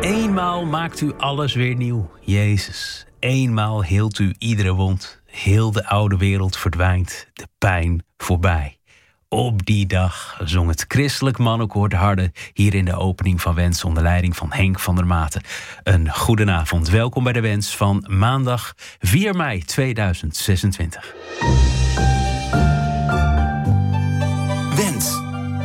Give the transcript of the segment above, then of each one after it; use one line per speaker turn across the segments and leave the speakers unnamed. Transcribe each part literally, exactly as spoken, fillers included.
Eenmaal maakt u alles weer nieuw, Jezus. Eenmaal heelt u iedere wond. Heel de oude wereld verdwijnt, de pijn voorbij. Op die dag zong het christelijk mannenkoor de Harde hier in de opening van Wens onder leiding van Henk van der Maten. Een goedenavond, welkom bij de Wens van maandag vier mei tweeduizend zesentwintig.
Wens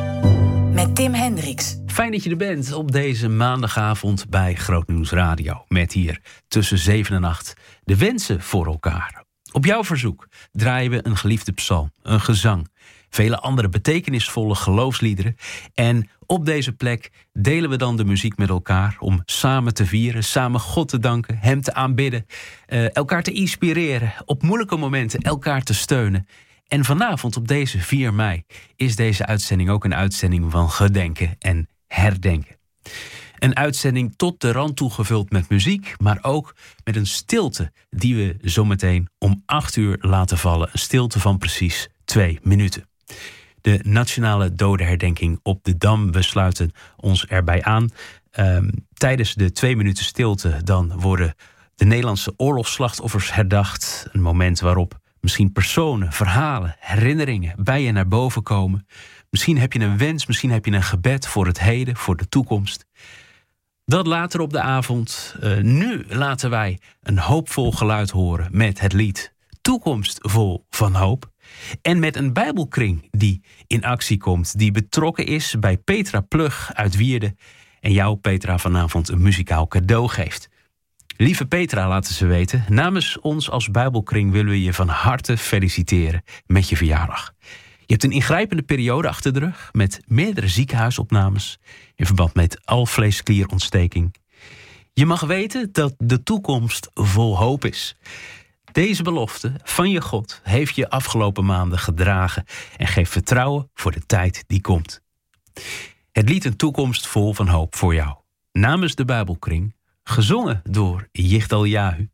met Tim Hendricks.
Fijn dat je er bent op deze maandagavond bij Grootnieuws Radio. Met hier tussen zeven en acht de wensen voor elkaar. Op jouw verzoek draaien we een geliefde psalm, een gezang, vele andere betekenisvolle geloofsliederen. En op deze plek delen we dan de muziek met elkaar om samen te vieren, samen God te danken, Hem te aanbidden, uh, elkaar te inspireren, op moeilijke momenten elkaar te steunen. En vanavond op deze vier mei is deze uitzending ook een uitzending van gedenken en herdenken. Een uitzending tot de rand toe gevuld met muziek, maar ook met een stilte die we zometeen om acht uur laten vallen. Een stilte van precies twee minuten. De nationale dodenherdenking op de Dam, we sluiten ons erbij aan. Um, tijdens de twee minuten stilte dan worden de Nederlandse oorlogsslachtoffers herdacht. Een moment waarop misschien personen, verhalen, herinneringen bij je naar boven komen. Misschien heb je een wens, misschien heb je een gebed voor het heden, voor de toekomst. Dat later op de avond. Uh, nu laten wij een hoopvol geluid horen met het lied Toekomst vol van hoop. En met een Bijbelkring die in actie komt, die betrokken is bij Petra Plug uit Wierden. En jou, Petra, vanavond een muzikaal cadeau geeft. Lieve Petra, laten ze weten, namens ons als Bijbelkring willen we je van harte feliciteren met je verjaardag. Je hebt een ingrijpende periode achter de rug met meerdere ziekenhuisopnames in verband met alvleesklierontsteking. Je mag weten dat de toekomst vol hoop is. Deze belofte van je God heeft je afgelopen maanden gedragen en geeft vertrouwen voor de tijd die komt. Het lied Een toekomst vol van hoop voor jou. Namens de Bijbelkring, gezongen door Jichtal Jahu.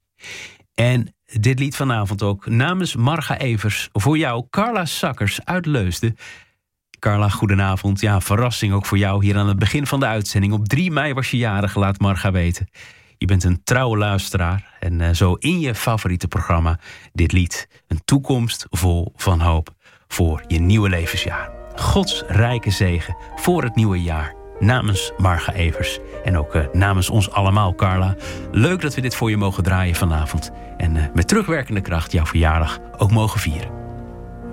En dit lied vanavond ook namens Marga Evers voor jou, Carla Sakkers uit Leusden. Carla, goedenavond. Ja, verrassing ook voor jou hier aan het begin van de uitzending. Op drie mei was je jarig, laat Marga weten. Je bent een trouwe luisteraar en uh, zo in je favoriete programma dit lied. Een toekomst vol van hoop voor je nieuwe levensjaar. Gods rijke zegen voor het nieuwe jaar. Namens Marga Evers en ook uh, namens ons allemaal, Carla. Leuk dat we dit voor je mogen draaien vanavond. En uh, met terugwerkende kracht jouw verjaardag ook mogen vieren.